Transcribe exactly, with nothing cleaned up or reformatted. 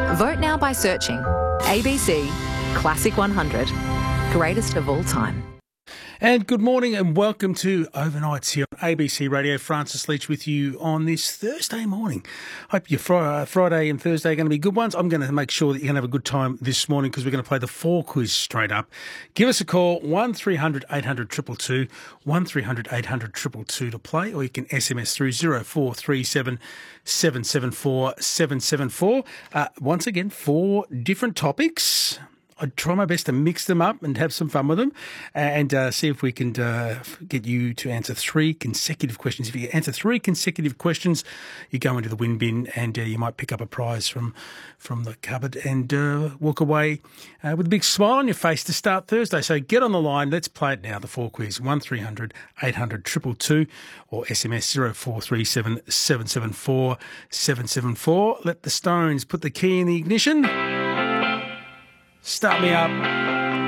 Vote now by searching A B C Classic one hundred, greatest of all time. And good morning and welcome to Overnights here on A B C Radio. Francis Leach with you on this Thursday morning. Hope your fr- Friday and Thursday are going to be good ones. I'm going to make sure that you're going to have a good time this morning because we're going to play the four quiz straight up. Give us a call, one three hundred eight hundred two two two, one three hundred eight hundred two two two to play, or you can S M S through zero four three seven seven seven four seven seven four. Uh, once again, four different topics. I try my best to mix them up and have some fun with them and uh, see if we can uh, get you to answer three consecutive questions. If you answer three consecutive questions, you go into the win bin and uh, you might pick up a prize from from the cupboard and uh, walk away uh, with a big smile on your face to start Thursday. So get on the line. Let's play it now, the four quiz, one three hundred eight hundred two two two or S M S zero four three seven seven seven four seven seven four. Let the Stones put the key in the ignition. Start me up.